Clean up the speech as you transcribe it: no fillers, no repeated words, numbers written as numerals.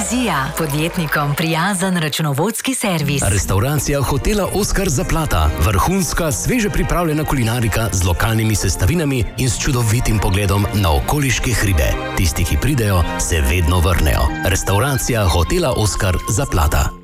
Vizija, podjetnikom prijazen računovodski servis. Restauracija hotela Oskar Zaplata, vrhunska, sveže pripravljena kulinarika z lokalnimi sestavinami in s čudovitim pogledom na okoliške hribe. Tisti, ki pridejo, se vedno vrnejo. Restauracija hotela Oskar Zaplata.